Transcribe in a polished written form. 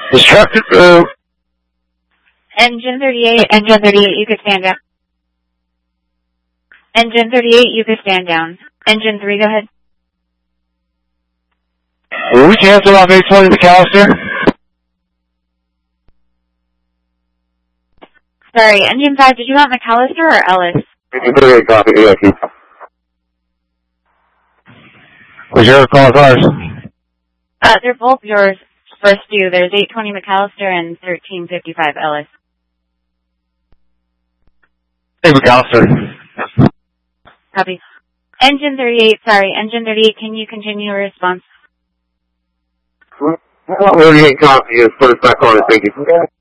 Destructive move. Engine 38, you could stand down. Engine 38, you could stand down. Engine 3, go ahead. Will we cancel on base 20 McAllister? Sorry, Engine 5, did you want McAllister or Ellis? Engine 38, copy, EOQ. What's your call as ours? They're both yours. First due. There's 820 McAllister and 1355 Ellis. Hey, McAllister. Copy. Engine 38, can you continue your response? 38, copy. Put us back on it, thank you.